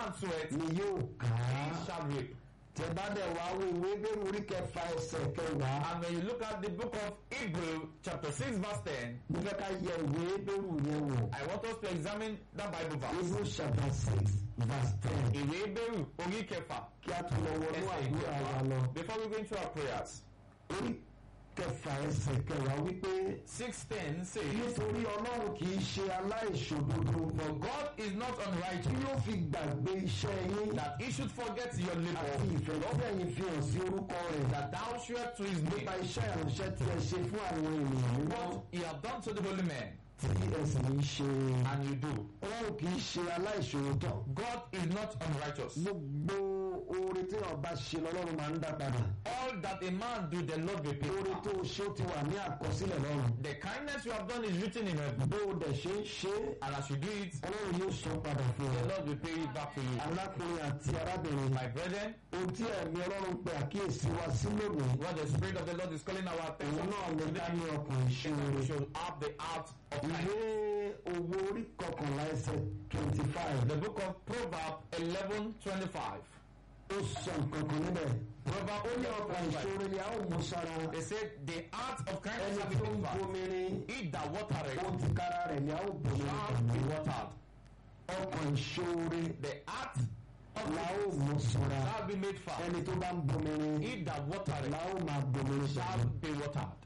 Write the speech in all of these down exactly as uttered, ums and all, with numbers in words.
man sweat, ni yóò kà á. he shall reap. Tẹ̀bádẹ̀ wá wo ìwé Hébérù orí kẹfà ẹsẹ̀ kẹwàá. And when you look at the book of Hebrew, chapter six, verse ten, Mo fẹ́ ká yẹ ìwé Hébérù yẹn wò. I want us to examine that Bible verse. Hebrew chapter six verse ten. Ìwé Hebrew, orí kẹfà, Kí a tún lọ wọnú ẹsẹ̀ àdúrà wa ìkẹfà. lọ. Before we go into our prayers, Orí kẹfà ẹsẹ̀ kẹwàá wípé six ten says, nítorí Ọlọ́run kì í ṣe aláìṣòdodo. for God is not Tí unrighteous, yóò fi gbàgbé iṣẹ́ yín that he should forget your àti labor, ìfẹ́ lọ́fẹ̀ẹ́ yín fi hàn sí orúkọ rẹ̀. that thou shalt to his name, Nípa iṣẹ́ ìránṣẹ́ tí ẹ ṣe fún àwọn ènìyàn mímọ́ what he have done to the holy men, tí ẹ sì ń ṣe. and you do. Ọlọ́run kì í ṣe aláìṣòótọ́. God is not unrighteous. Gbogbo oore tí ọba ṣe lọ́lọ́run máa ń dá padà. All that a man do, the Lord will pay. Oore tó ṣe ó ti wà ní àkọsílẹ̀ lọ́run. The kindness you have done is written in heaven, Bó o dẹ̀ ṣe ń ṣe é, and as you do it, Ọlọ́run yóò sọ padà fún the ọ. Lord will pay it back to you. Arákùnrin àti arábìnrin, My brethren, ohun tí ẹ̀mí Ọlọ́run pe àkíyèsí wa sí lónìí, what the Spirit of the Lord is calling our òun attention náà lè ká today, ní ọkàn is that we ìṣòro. should have the heart of Ìwé kindness. owó orí kọkànlá ẹsẹ̀ twenty five. The book of Proverbs eleven twenty-five. Ó sọ nǹkan kan níbẹ̀. Proverbs Ó ní eleven ọkàn twenty-five. ìṣòro ni a ó mú sára. They say the heart of kindness Ẹni shall tó be ń made fat. bomirin, He that watereth ó ti kára rẹ̀ ni a ó bomirin shall be pẹ̀lú. watered. Ọkàn ìṣòro The heart of la ó mú sára. shall be made fat. Ẹni tó bá ń bomirin He that watereth la ó máa bomirin shall pẹ̀lú. be watered.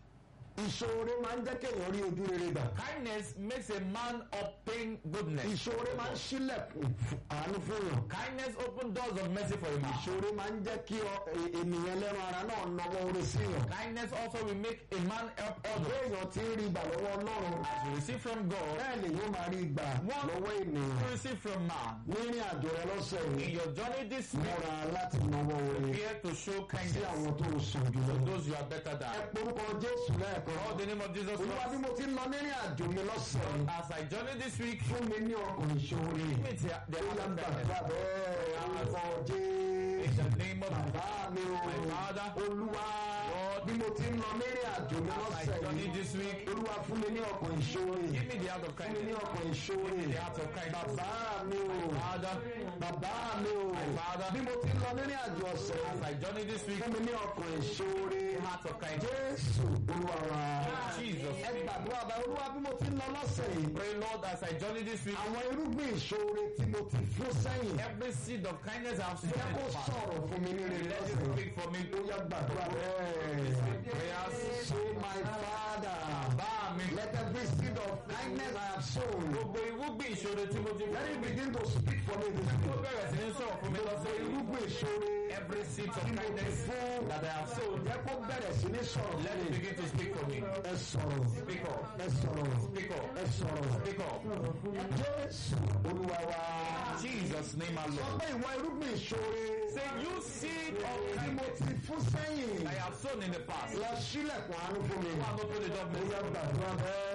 Ìṣòro máa ń jẹ́ kéèyàn rí ojú rere gbà. Kindness makes a man obtain goodness. Ìṣòro máa ń ṣílẹ̀kùn àánú fún yàn. Kindness open doors of mercy for a man. Ìṣòro máa ń jẹ́ kí ọ- e- ènìyàn lẹ́nu ara náà nawọ́ orí sí yàn. Kindness also will make a man help Ọ̀dọ́ others. èèyàn tí ń rí ìgbà lọ́wọ́ Ọlọ́run. As you receive from God, Bẹ́ẹ̀ lè yóò máa rí ìgbà lọ́wọ́ ènìyàn. you receive from man. Nírìn àjò rẹ lọ́sẹ̀ In yìí, your journey this week, múra láti nawọ́ orí prepare to show sí kindness àwọn tó ń sàn jùlọ. to those you are better Ẹ than. porúkọ Jésù lẹ́ẹ̀kan. Call the name of Jesus Olúwa bí Christ. mo ti ń lọ nírìn àjò mi lọ́sẹ̀ yìí, As I journey this week, fún mi ní ọkàn ìṣòro. give me the, the Ó yá heart of gbàdúrà kindness. bẹ́ẹ̀ orúkọ Jésù. In the name of Bàbá mi o, my Father, Olúwa bí mo ti ń lọ nírìn àjò mi as I lọ́sẹ̀ journey yìí, this week, Olúwa fún mi ní ọkàn ìṣòro. give me the heart of Fún mi ní kindness. ọkàn ìṣòro. Give me the heart of kindness. Bàbá mi o, Father, bàbá mi o, Father, bí mo ti ń lọ nírìn àjò ọ̀sẹ̀ as yìí, I journey this week, fún mi ní ọkàn ìṣòro. heart of kindness. Jésù Olúwa wa. Jesus. Ẹ gbàdúrà bá Olúwa bí mo ti ń lọ lọ́sẹ̀ yìí. Pray, Lord, as I journey this week, Àwọn irúgbìn ìṣòro tí mo ti fún sẹ́yìn. every seed of kindness I have sown Jẹ́ in kó the past, sọ̀rọ̀ fún mi ní rere let lọ́sẹ̀ it yìí. speak for me. Ó yá gbàdúrà bẹ́ẹ̀. Prayers. Say my Father, Bá mi. let every seed of kindness I have sown, Gbogbo irúgbìn ìṣòro tí mo ti let it fún mi. begin to speak for me this Ó week. bẹ̀rẹ̀ sí ní sọ̀rọ̀ fún mi Gbogbo lọ́sẹ̀ yìí. irúgbìn ìṣòro Every seed of tí mo ti kindness fún, that I have sown, jẹ́ kó bẹ̀rẹ̀ sí ní sọ̀rọ̀ let fún it mi. begin to speak for me. Ẹ sọ̀rọ̀, Speak up. ẹ sọ̀rọ̀, Speak up. ẹ sọ̀rọ̀. Speak up. Jésù Olúwa wa. Jesus' name Sọ alone. pé ìwọ irúgbìn ìṣòro Say, you seed of tí mo kindness ti fún sẹ́yìn. I have sown in the past. Lọ sílẹ̀kùn àánú fún mi. Go and open the door of Ó yá mercy. gbàdúrà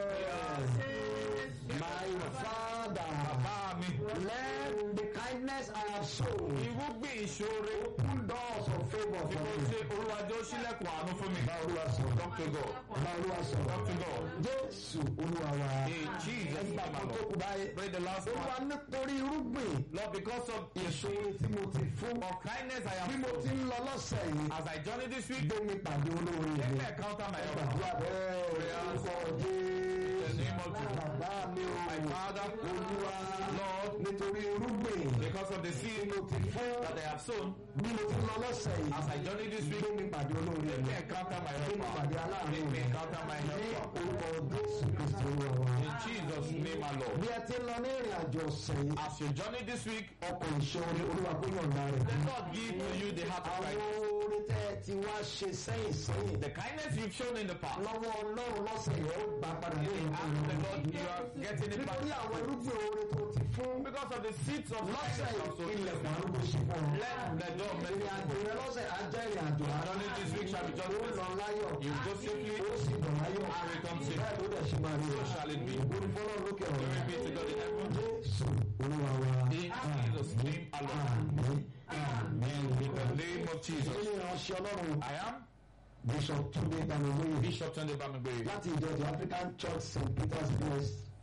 bẹ́ẹ̀. My Father, Bá mi. let the kindness I have sown Irúgbìn ìṣòro open doors of favour tí for mo me. ṣe olúwàjò sílẹ̀kùn àánú fún mi. Olúwa sọ̀rọ̀. Talk to God. Bá Olúwa sọ̀rọ̀. Talk to God. Jésù Olúwa wa. In Jesus' Ẹgbà name kan tó alone. kù báyìí. Pray the last Olúwa one. nítorí irúgbìn Lord, because of ìṣòro tí mo ti fún. of kindness I Bí have mo ti sown, ń lọ lọ́sẹ̀ yìí, as I journey this week, gbé mi pàdé olóore let mi. me encounter my helper. Gbàdúrà bẹ́ẹ̀. Orúkọ In the Jésù. name of Jesus. Bàbá mi ò. My Father, Olúwa. Lord, Nítorí irúgbìn because of the tí seed mo ti fún. that I have sown, Bí mo ti ń lọ lọ́sẹ̀ yìí, as I journey this week, gbé mi pàdé olóore let mi. me encounter my Gbé mi helper. pàdé aláàánú Let mi. me encounter my Ní helper. orúkọ Jésù Kristi Olúwa wa. In Jesus' name alone. Bí ẹ ti ń lọ ní ìrìn àjò ọ̀sẹ̀ yìí, As you journey this week, ọkọ̀ ìṣòro Olúwa kó yọ̀ǹda rẹ̀. the Lord give to you the heart of Àwọn kindness. oore tẹ́ ẹ ti wá ṣe sẹ́yìn sẹ́yìn. The kindness you've shown in the past. Lọ́wọ́ Ọlọ́run lọ́sẹ̀ yẹn ó gbà padà ní Ask the Lord, you are getting it back. Nítorí àwọn irúgbìn oore tó ti fún. Because of the seeds of Lọ́sẹ̀ kindness also. yìí ilẹ̀kùn arúgbó ṣe fún ọ. Let the door of Ìrìn mercy. àjò yẹn lọ́sẹ̀ á jẹ́ ìrìn àjò Journey this week shall be just Ó mercy. lọ láyọ̀. You go safely, Ó sì bọ̀ láyọ̀. and return Bẹ́ẹ̀ safely. ló dẹ̀ ṣe máa rí So o. shall it be. Orí fọ́lọ́ lókè ọ̀rọ̀. Glory be to God in heaven. Jésù Olúwa wa. In Jesus' name alone. Àmín. Àmín. In the name of Jesus. Nínú ìránṣẹ́ Ọlọ́run, I am Bishop Túndé Bámigbóyè Bishop Tunde Bamigbe láti ìjọ the African Church Saint Peter's Place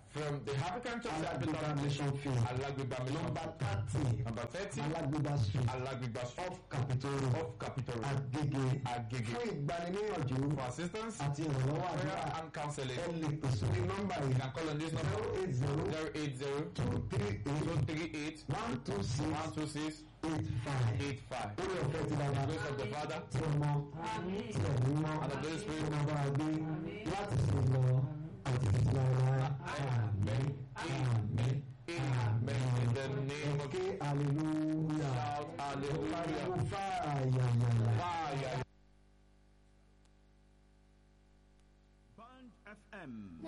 From the African Church Alagbeba Capital, Mission Field. Alagbeba Mission. Number thirty. Number thirty, Alagbeba Street. Alagbeba Street, Off Capitol Road. off Capitol Road, Agege. Agege. Fún ìgbaniníyànjú For assistance, àti ìrànlọ́wọ́ prayer àdúrà and counseling, ẹ lè pèsè ní nọ́mbà you yìí can call on this number zero eight zero zero eight zero two three two eight three eight one two six one two six eight five. eight five. Orí ọ̀fẹ́ ti dára. Grace of the Father Tí ọmọ tí ẹ̀mí mọ́ and of the Holy tí Spirit. ọmọ bá gbé láti sìn lọ àti títí lára. Àmín. Àmín. Amen. In the name of Ẹ̀kẹ́ hallelujah. shout hallelujah. Pariwo fáyàyàyà. Fire. Band F M